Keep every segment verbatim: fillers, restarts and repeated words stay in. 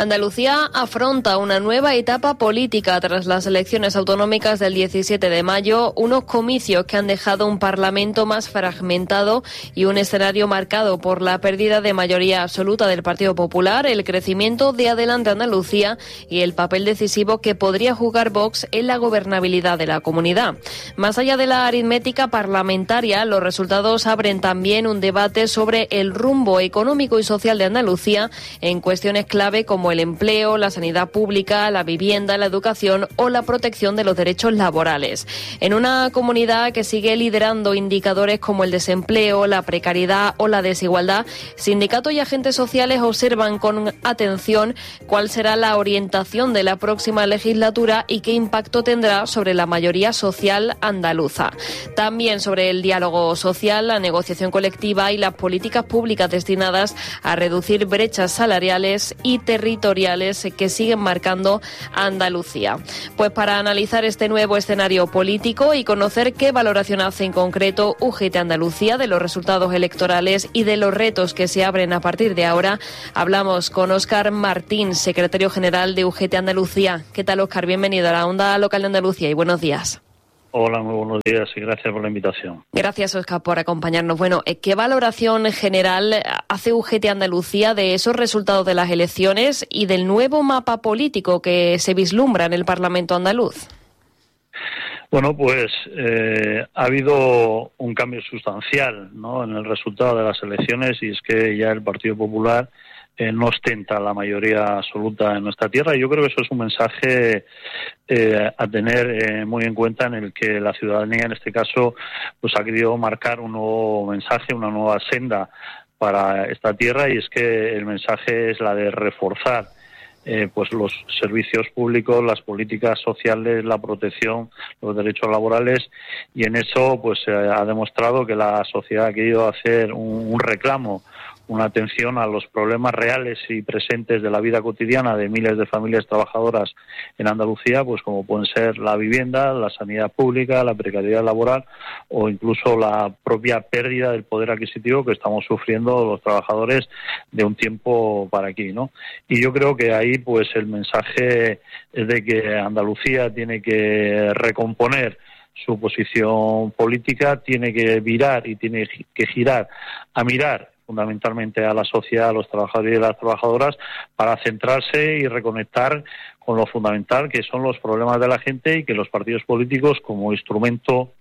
Andalucía afronta una nueva etapa política tras las elecciones autonómicas del diecisiete de mayo, unos comicios que han dejado un parlamento más fragmentado y un escenario marcado por la pérdida de mayoría absoluta del Partido Popular, el crecimiento de Adelante Andalucía y el papel decisivo que podría jugar Vox en la gobernabilidad de la comunidad. Más allá de la aritmética parlamentaria, los resultados abren también un debate sobre el rumbo económico y social de Andalucía en cuestiones clave como el empleo, la sanidad pública, la vivienda, la educación o la protección de los derechos laborales. En una comunidad que sigue liderando indicadores como el desempleo, la precariedad o la desigualdad, sindicatos y agentes sociales observan con atención cuál será la orientación de la próxima legislatura y qué impacto tendrá sobre la mayoría social andaluza. También sobre el diálogo social, la negociación colectiva y las políticas públicas destinadas a reducir brechas salariales y territoriales que siguen marcando Andalucía. Pues para analizar este nuevo escenario político y conocer qué valoración hace en concreto U G T Andalucía de los resultados electorales y de los retos que se abren a partir de ahora, hablamos con Óscar Martín, secretario general de U G T Andalucía. ¿Qué tal, Óscar? Bienvenido a la Onda Local de Andalucía y buenos días. Hola, muy buenos días y gracias por la invitación. Gracias, Óscar, por acompañarnos. Bueno, ¿qué valoración general hace U G T Andalucía de esos resultados de las elecciones y del nuevo mapa político que se vislumbra en el Parlamento andaluz? Bueno, pues eh, ha habido un cambio sustancial, ¿no?, en el resultado de las elecciones, y es que ya el Partido Popular Eh, no ostenta la mayoría absoluta en nuestra tierra, y yo creo que eso es un mensaje eh, a tener eh, muy en cuenta, en el que la ciudadanía, en este caso, pues ha querido marcar un nuevo mensaje, una nueva senda para esta tierra, y es que el mensaje es la de reforzar Eh, pues los servicios públicos, las políticas sociales, la protección, los derechos laborales, y en eso pues eh, ha demostrado que la sociedad ha querido hacer un, un reclamo, una atención a los problemas reales y presentes de la vida cotidiana de miles de familias trabajadoras en Andalucía, pues como pueden ser la vivienda, la sanidad pública, la precariedad laboral o incluso la propia pérdida del poder adquisitivo que estamos sufriendo los trabajadores de un tiempo para aquí, ¿no? Y yo creo que ahí pues el mensaje es de que Andalucía tiene que recomponer su posición política, tiene que virar y tiene que girar a mirar fundamentalmente a la sociedad, a los trabajadores y las trabajadoras, para centrarse y reconectar con lo fundamental, que son los problemas de la gente, y que los partidos políticos, como instrumento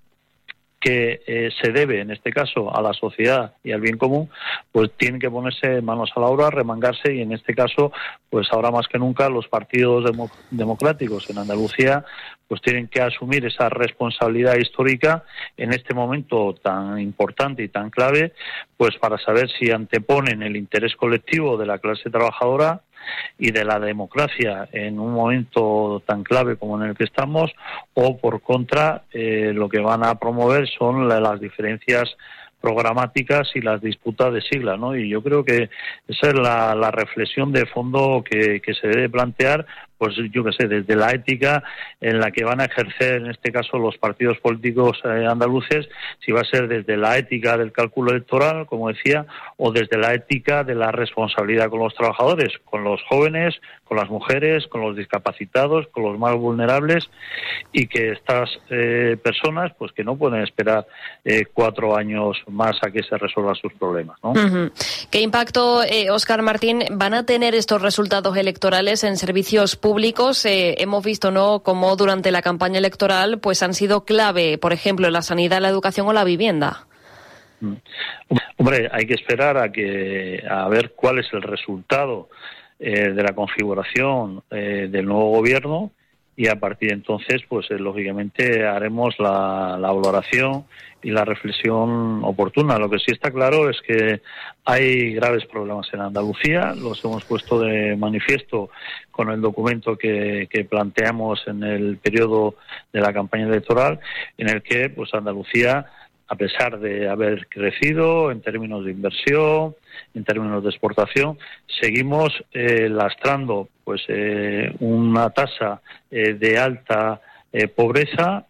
que eh, se debe, en este caso, a la sociedad y al bien común, pues tienen que ponerse manos a la obra, remangarse, y en este caso, pues ahora más que nunca, los partidos demo- democráticos en Andalucía pues tienen que asumir esa responsabilidad histórica en este momento tan importante y tan clave, pues para saber si anteponen el interés colectivo de la clase trabajadora y de la democracia en un momento tan clave como en el que estamos, o por contra eh, lo que van a promover son la, las diferencias programáticas y las disputas de siglas, ¿no? Y yo creo que esa es la, la reflexión de fondo que, que se debe plantear, pues yo qué sé, desde la ética en la que van a ejercer, en este caso, los partidos políticos eh, andaluces, si va a ser desde la ética del cálculo electoral, como decía, o desde la ética de la responsabilidad con los trabajadores, con los jóvenes, con las mujeres, con los discapacitados, con los más vulnerables, y que estas eh, personas, pues que no pueden esperar eh, cuatro años más a que se resuelvan sus problemas, ¿no? Uh-huh. ¿Qué impacto, eh, Óscar Martín, van a tener estos resultados electorales en servicios públicos? Eh, hemos visto, ¿no?, cómo durante la campaña electoral pues han sido clave, por ejemplo, en la sanidad, la educación o la vivienda. Mm. Hombre, hay que esperar a que a ver cuál es el resultado eh, de la configuración eh, del nuevo gobierno, y a partir de entonces, pues eh, lógicamente haremos la, la valoración y la reflexión oportuna. Lo que sí está claro es que hay graves problemas en Andalucía, los hemos puesto de manifiesto con el documento que, que planteamos en el periodo de la campaña electoral, en el que pues Andalucía, a pesar de haber crecido en términos de inversión, en términos de exportación, seguimos eh, lastrando pues eh, una tasa eh, de alta eh, pobreza,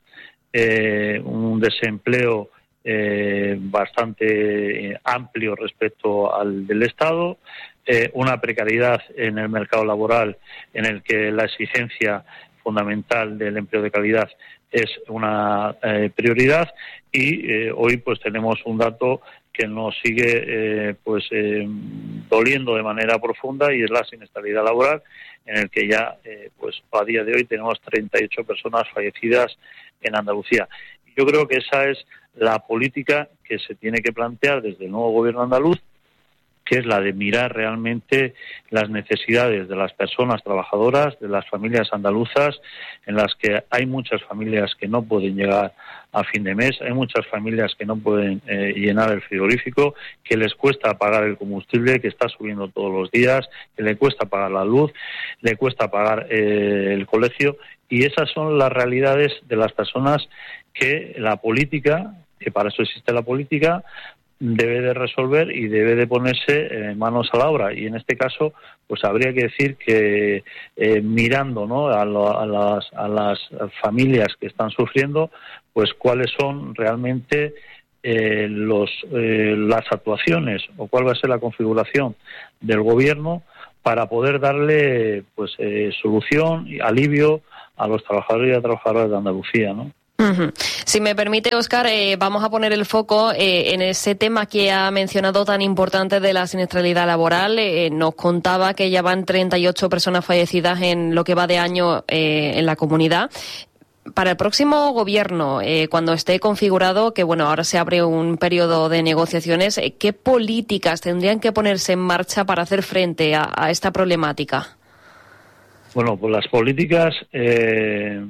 eh, un desempleo eh, bastante amplio respecto al del Estado, eh, una precariedad en el mercado laboral en el que la exigencia fundamental del empleo de calidad es una eh, prioridad y eh, hoy pues tenemos un dato que nos sigue eh, pues eh, doliendo de manera profunda y es la siniestralidad laboral, en el que ya eh, pues a día de hoy tenemos treinta y ocho personas fallecidas en Andalucía. Yo creo que esa es la política que se tiene que plantear desde el nuevo gobierno andaluz, que es la de mirar realmente las necesidades de las personas trabajadoras, de las familias andaluzas, en las que hay muchas familias que no pueden llegar a fin de mes, hay muchas familias que no pueden eh, llenar el frigorífico, que les cuesta pagar el combustible, que está subiendo todos los días, que le cuesta pagar la luz, le cuesta pagar eh, el colegio, y esas son las realidades de las personas que la política, que para eso existe la política, debe de resolver y debe de ponerse eh, manos a la obra. Y en este caso, pues habría que decir que eh, mirando, ¿no?, a, lo, a, las, a las familias que están sufriendo, pues cuáles son realmente eh, los eh, las actuaciones o cuál va a ser la configuración del gobierno para poder darle pues eh, solución y alivio a los trabajadores y a las trabajadoras de Andalucía, ¿no? Uh-huh. Si me permite, Óscar, eh, vamos a poner el foco eh, en ese tema que ha mencionado tan importante de la siniestralidad laboral. Eh, nos contaba que ya van treinta y ocho personas fallecidas en lo que va de año eh, en la comunidad. Para el próximo gobierno, eh, cuando esté configurado, que bueno, ahora se abre un periodo de negociaciones, eh, ¿qué políticas tendrían que ponerse en marcha para hacer frente a, a esta problemática? Bueno, pues las políticas eh,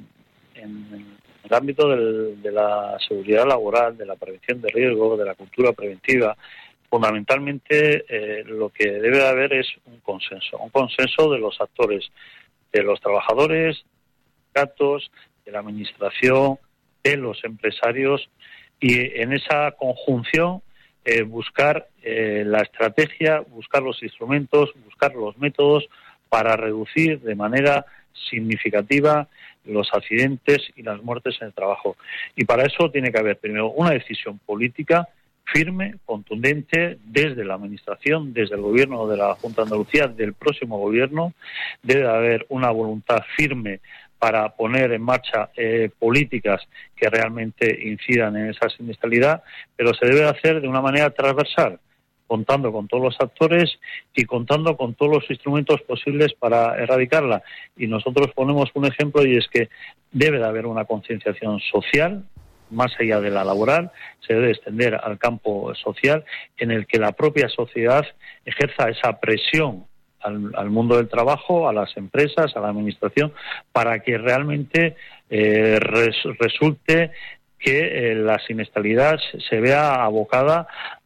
en el ámbito del, de la seguridad laboral, de la prevención de riesgo, de la cultura preventiva, fundamentalmente eh, lo que debe de haber es un consenso, un consenso de los actores, de los trabajadores, de los sindicatos, de la administración, de los empresarios, y en esa conjunción eh, buscar eh, la estrategia, buscar los instrumentos, buscar los métodos para reducir de manera significativa los accidentes y las muertes en el trabajo. Y para eso tiene que haber primero una decisión política firme, contundente, desde la Administración, desde el Gobierno de la Junta de Andalucía, del próximo Gobierno. Debe haber una voluntad firme para poner en marcha eh, políticas que realmente incidan en esa siniestralidad, pero se debe hacer de una manera transversal, contando con todos los actores y contando con todos los instrumentos posibles para erradicarla. Y nosotros ponemos un ejemplo, y es que debe de haber una concienciación social, más allá de la laboral, se debe extender al campo social, en el que la propia sociedad ejerza esa presión al, al mundo del trabajo, a las empresas, a la administración, para que realmente eh, res, resulte que eh, la siniestralidad se vea abocada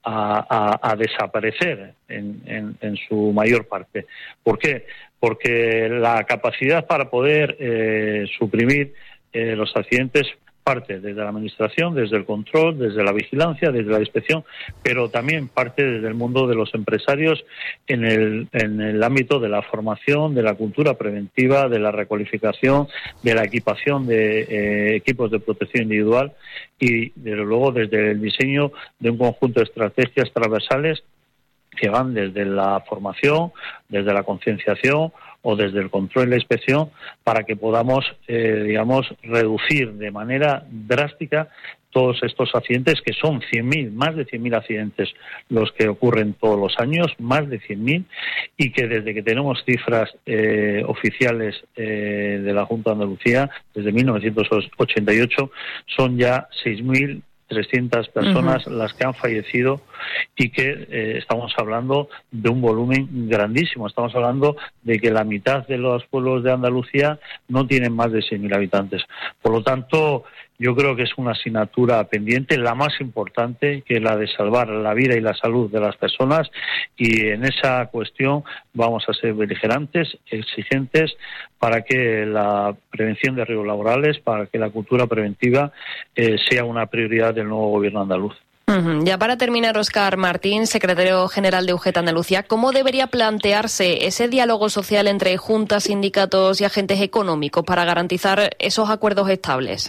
a, a, a desaparecer en, en, en su mayor parte. ¿Por qué? Porque la capacidad para poder eh, suprimir eh, los accidentes parte desde la administración, desde el control, desde la vigilancia, desde la inspección, pero también parte desde el mundo de los empresarios en el, en el ámbito de la formación, de la cultura preventiva, de la recualificación, de la equipación de eh, equipos de protección individual y, desde luego, desde el diseño de un conjunto de estrategias transversales que van desde la formación, desde la concienciación o desde el control y la inspección, para que podamos, eh, digamos, reducir de manera drástica todos estos accidentes, que son cien mil, más de cien mil accidentes los que ocurren todos los años, más de cien mil, y que desde que tenemos cifras eh, oficiales eh, de la Junta de Andalucía, desde mil novecientos ochenta y ocho, son ya seis mil trescientas personas uh-huh. las que han fallecido, y que eh, estamos hablando de un volumen grandísimo. Estamos hablando de que la mitad de los pueblos de Andalucía no tienen más de seis mil habitantes. Por lo tanto, yo creo que es una asignatura pendiente, la más importante, que es la de salvar la vida y la salud de las personas, y en esa cuestión vamos a ser beligerantes, exigentes, para que la prevención de riesgos laborales, para que la cultura preventiva eh, sea una prioridad del nuevo gobierno andaluz. Uh-huh. Ya para terminar, Óscar Martín, secretario general de U G T Andalucía, ¿cómo debería plantearse ese diálogo social entre juntas, sindicatos y agentes económicos para garantizar esos acuerdos estables?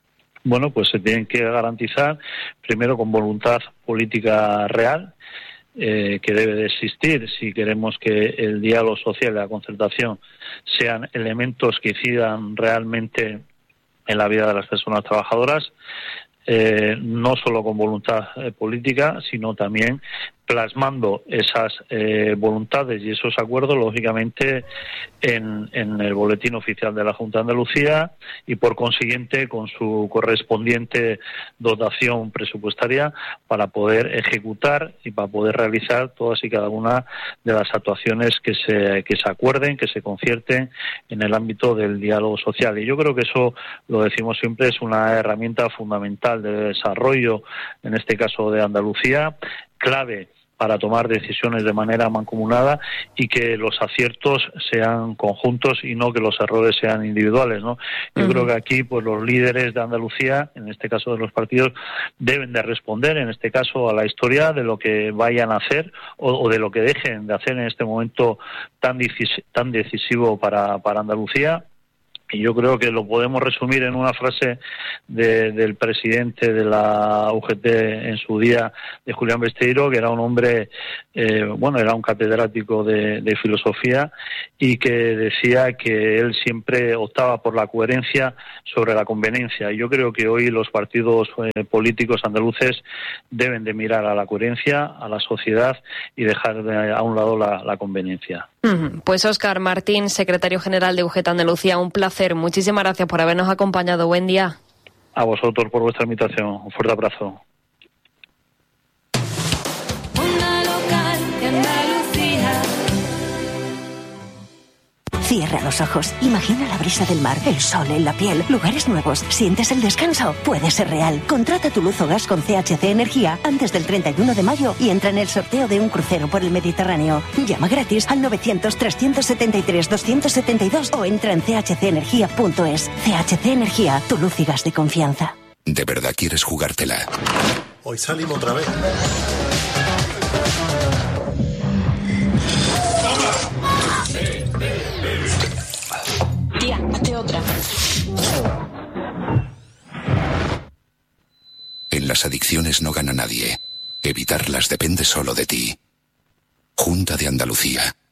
Bueno, pues se tienen que garantizar primero con voluntad política real, eh, que debe de existir si queremos que el diálogo social y la concertación sean elementos que incidan realmente en la vida de las personas trabajadoras, eh, no solo con voluntad eh, política, sino también plasmando esas eh, voluntades y esos acuerdos, lógicamente, en, en el boletín oficial de la Junta de Andalucía y, por consiguiente, con su correspondiente dotación presupuestaria para poder ejecutar y para poder realizar todas y cada una de las actuaciones que se, que se acuerden, que se concierten en el ámbito del diálogo social. Y yo creo que eso, lo decimos siempre, es una herramienta fundamental de desarrollo, en este caso de Andalucía, clave para tomar decisiones de manera mancomunada y que los aciertos sean conjuntos y no que los errores sean individuales, ¿no? Yo uh-huh. creo que aquí, pues, los líderes de Andalucía, en este caso de los partidos, deben de responder, en este caso, a la historia de lo que vayan a hacer o, o de lo que dejen de hacer en este momento tan, decis- tan decisivo para, para Andalucía. Y yo creo que lo podemos resumir en una frase de, del presidente de la U G T en su día, de Julián Besteiro, que era un hombre, eh, bueno, era un catedrático de, de filosofía y que decía que él siempre optaba por la coherencia sobre la conveniencia. Y yo creo que hoy los partidos eh, políticos andaluces deben de mirar a la coherencia, a la sociedad y dejar de, a un lado la, la conveniencia. Pues Óscar Martín, secretario general de U G T Andalucía, un placer. Muchísimas gracias por habernos acompañado. Buen día. A vosotros por vuestra invitación. Un fuerte abrazo. Cierra los ojos, imagina la brisa del mar, el sol en la piel, lugares nuevos, ¿sientes el descanso? Puede ser real. Contrata tu luz o gas con C H C Energía antes del treinta y uno de mayo y entra en el sorteo de un crucero por el Mediterráneo. Llama gratis al novecientos, trescientos setenta y tres, doscientos setenta y dos o entra en c h c energía punto es. C H C Energía, tu luz y gas de confianza. ¿De verdad quieres jugártela? Hoy salimos otra vez. Tía, hazte otra. En las adicciones no gana nadie. Evitarlas depende solo de ti. Junta de Andalucía.